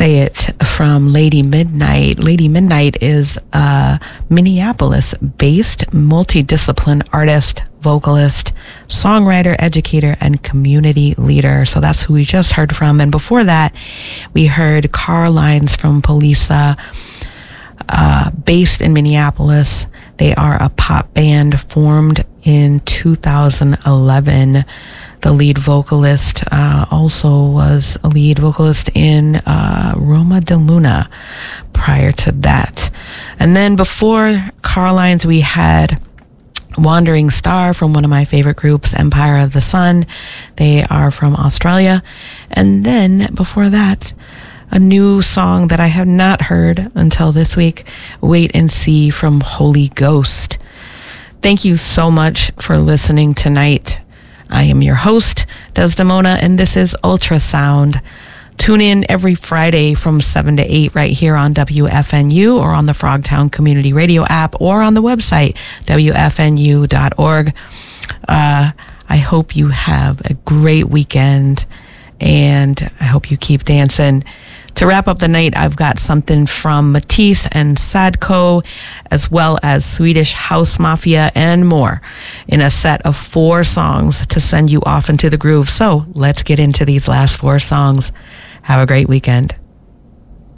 Say It from Lady Midnight. Lady Midnight is a Minneapolis-based multidiscipline artist, vocalist, songwriter, educator, and community leader. So that's who we just heard from. And before that, we heard Car Lines from Polisa, based in Minneapolis. They are a pop band formed in 2011. The lead vocalist also was a lead vocalist in Roma de Luna prior to that. And then before Car Lines, we had Wandering Star from one of my favorite groups, Empire of the Sun. They are from Australia. And then before that, a new song that I have not heard until this week, Wait and See from Holy Ghost. Thank you so much for listening tonight. I am your host, Desdemona, and this is Ultrasound. Tune in every Friday from 7 to 8 right here on WFNU or on the Frogtown Community Radio app or on the website, WFNU.org. I hope you have a great weekend, and I hope you keep dancing. To wrap up the night, I've got something from Matisse and Sadko, as well as Swedish House Mafia and more, in a set of 4 songs to send you off into the groove. So let's get into these last 4 songs. Have a great weekend.